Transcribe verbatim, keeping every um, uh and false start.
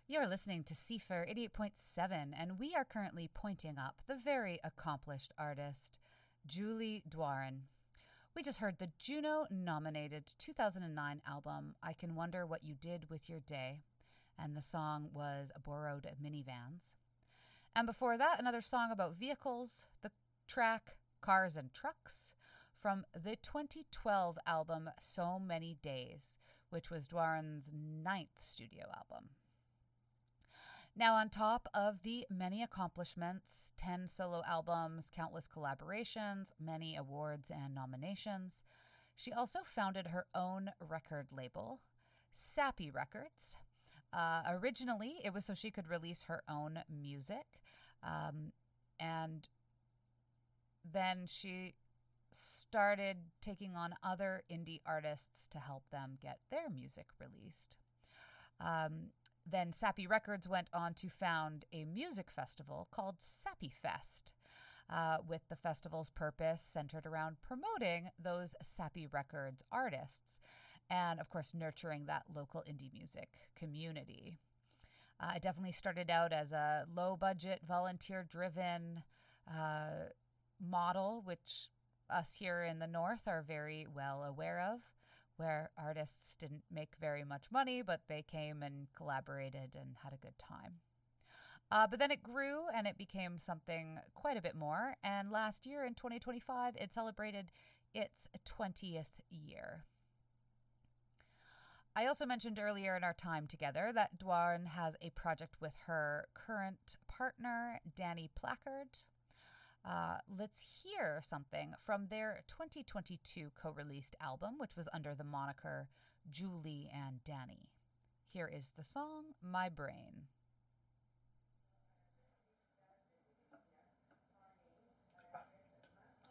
You're listening to C F R eighty-eight point seven, and we are currently pointing up the very accomplished artist, Julie Doiron. We just heard the Juno-nominated two thousand nine album, I Can Wonder What You Did With Your Day, and the song was Borrowed Minivans. And before that, another song about vehicles, the track Cars and Trucks, from the twenty twelve album So Many Days, which was Doiron's ninth studio album. Now, on top of the many accomplishments, ten solo albums, countless collaborations, many awards and nominations, she also founded her own record label, Sappy Records. Uh, originally, it was so she could release her own music, um, and then she started taking on other indie artists to help them get their music released. Um, Then Sappy Records went on to found a music festival called Sappy Fest, uh, with the festival's purpose centered around promoting those Sappy Records artists and, of course, nurturing that local indie music community. Uh, it definitely started out as a low-budget, volunteer-driven uh, model, which us here in the North are very well aware of, where artists didn't make very much money, but they came and collaborated and had a good time. Uh, but then it grew and it became something quite a bit more. And last year in twenty twenty-five, it celebrated its twentieth year. I also mentioned earlier in our time together that Doiron has a project with her current partner, Danny Placard. Uh, let's hear something from their twenty twenty-two co-released album, which was under the moniker Julie and Danny. Here is the song, My Brain.